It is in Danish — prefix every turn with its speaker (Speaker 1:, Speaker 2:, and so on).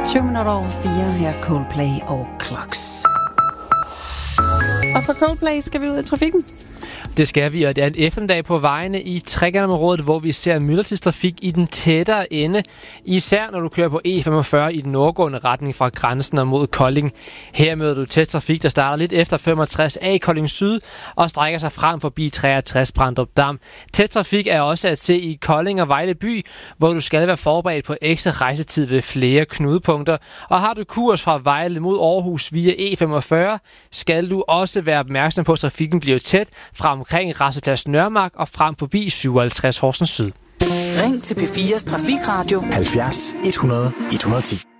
Speaker 1: 4 her Coldplay og Clocks. Og for Coldplay skal vi ud i trafikken.
Speaker 2: Det skal vi, og det er en eftermiddag på vejene i Trekantområdet, hvor vi ser myldretidstrafik i den tættere ende. Især når du kører på E45 i den nordgående retning fra grænsen og mod Kolding. Her møder du tæt trafik, der starter lidt efter 65A i Kolding Syd og strækker sig frem forbi 63 Brandrup Dam. Tæt trafik er også at se i Kolding og Vejle by, hvor du skal være forberedt på ekstra rejsetid ved flere knudepunkter. Og har du kurs fra Vejle mod Aarhus via E45, skal du også være opmærksom på, at trafikken bliver tæt fra omkring Rasteplads Nørremark og frem forbi 57 Horsens Syd.
Speaker 1: Ring til P4's Trafikradio
Speaker 3: 70 100 110.